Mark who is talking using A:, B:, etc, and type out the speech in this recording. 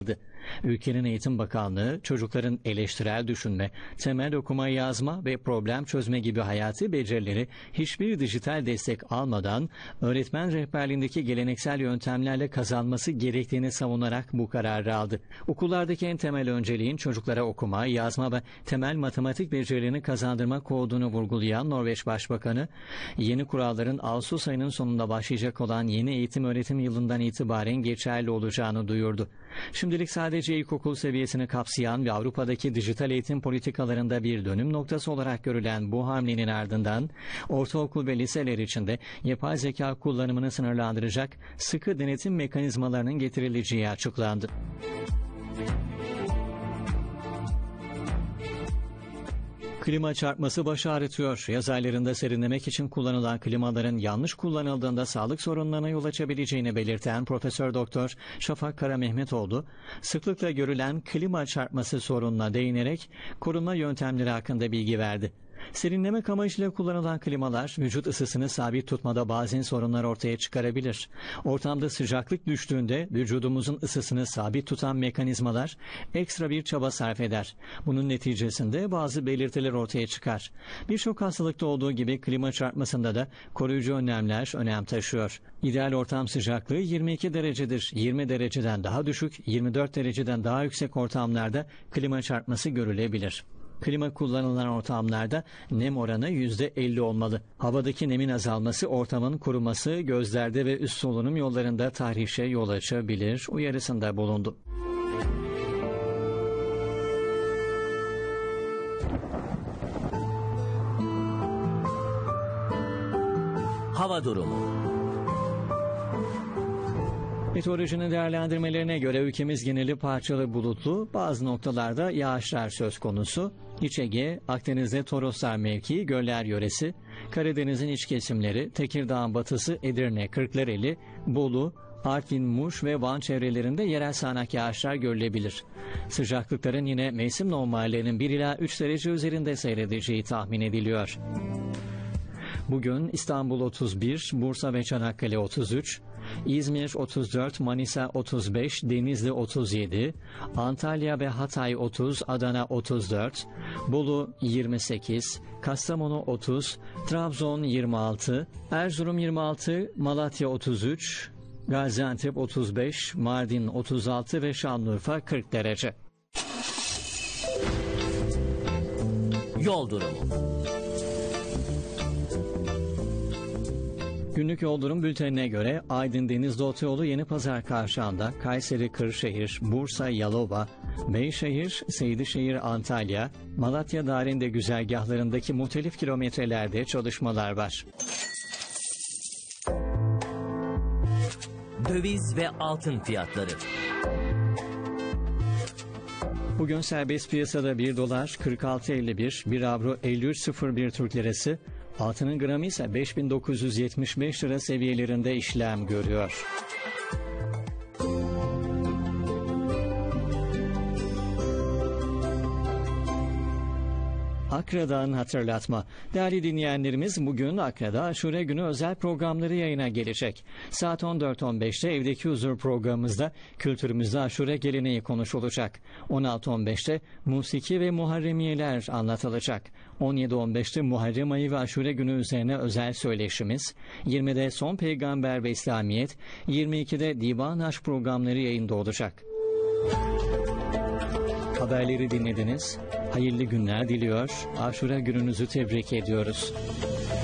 A: Ülkenin Eğitim Bakanlığı, çocukların eleştirel düşünme, temel okuma yazma ve problem çözme gibi hayati becerileri hiçbir dijital destek almadan öğretmen rehberliğindeki geleneksel yöntemlerle kazanması gerektiğini savunarak bu kararı aldı. Okullardaki en temel önceliğin çocuklara okuma, yazma ve temel matematik becerilerini kazandırmak olduğunu vurgulayan Norveç Başbakanı, yeni kuralların Ağustos ayının sonunda başlayacak olan yeni eğitim öğretim yılından itibaren geçerli olacağını duyurdu. Şimdilik sadece ilkokul seviyesini kapsayan ve Avrupa'daki dijital eğitim politikalarında bir dönüm noktası olarak görülen bu hamlenin ardından ortaokul ve liseler içinde yapay zeka kullanımını sınırlandıracak sıkı denetim mekanizmalarının getirileceği açıklandı. Klima çarpması baş ağrıtıyor. Yaz aylarında serinlemek için kullanılan klimaların yanlış kullanıldığında sağlık sorunlarına yol açabileceğini belirten Profesör Doktor Şafak Karamehmetoğlu, sıklıkla görülen klima çarpması sorununa değinerek korunma yöntemleri hakkında bilgi verdi. Serinlemek amacıyla kullanılan klimalar vücut ısısını sabit tutmada bazen sorunlar ortaya çıkarabilir. Ortamda sıcaklık düştüğünde vücudumuzun ısısını sabit tutan mekanizmalar ekstra bir çaba sarf eder. Bunun neticesinde bazı belirtiler ortaya çıkar. Birçok hastalıkta olduğu gibi klima çarpmasında da koruyucu önlemler önem taşıyor. İdeal ortam sıcaklığı 22 derecedir. 20 dereceden daha düşük, 24 dereceden daha yüksek ortamlarda klima çarpması görülebilir. Klima kullanılan ortamlarda nem oranı %50 olmalı. Havadaki nemin azalması ortamın kuruması, gözlerde ve üst solunum yollarında tahrişe yol açabilir uyarısında bulundu.
B: Hava durumu.
A: Meteorolojinin değerlendirmelerine göre ülkemiz geneli parçalı bulutlu, bazı noktalarda yağışlar söz konusu. İç Ege, Akdeniz'de Toroslar mevkii, Göller yöresi, Karadeniz'in iç kesimleri, Tekirdağ'ın batısı, Edirne, Kırklareli, Bolu, Artvin, Muş ve Van çevrelerinde yerel sağanak yağışlar görülebilir. Sıcaklıkların yine mevsim normallerinin 1 ila 3 derece üzerinde seyredeceği tahmin ediliyor. Bugün İstanbul 31, Bursa ve Çanakkale 33, İzmir 34, Manisa 35, Denizli 37, Antalya ve Hatay 30, Adana 34, Bolu 28, Kastamonu 30, Trabzon 26, Erzurum 26, Malatya 33, Gaziantep 35, Mardin 36 ve Şanlıurfa 40 derece.
B: Yol durumu.
A: Günlük yol durum bültenine göre Aydın Denizli Otoyolu Yenipazar Kavşağı'nda Kayseri Kırşehir, Bursa Yalova, Beyşehir, Seydişehir Antalya, Malatya Darende güzergahlarındaki muhtelif kilometrelerde çalışmalar var.
B: Döviz ve altın fiyatları.
A: Bugün serbest piyasada 1 dolar 46.51, 1 avro 53.01 Türk lirası, altının gramı ise 5975 lira seviyelerinde işlem görüyor. Akra'dan hatırlatma. Değerli dinleyenlerimiz, bugün Akra'da Aşure Günü özel programları yayına gelecek. Saat 14.15'te Evdeki Huzur programımızda kültürümüzde aşure geleneği konuşulacak. 16.15'te musiki ve muharremiyeler anlatılacak. 17.15'te Muharrem ayı ve Aşure Günü üzerine özel söyleşimiz, 20'de Son Peygamber ve İslamiyet, 22'de Divan Aşk programları yayında olacak. Haberleri dinlediniz. Hayırlı günler diliyor. Aşure gününüzü tebrik ediyoruz.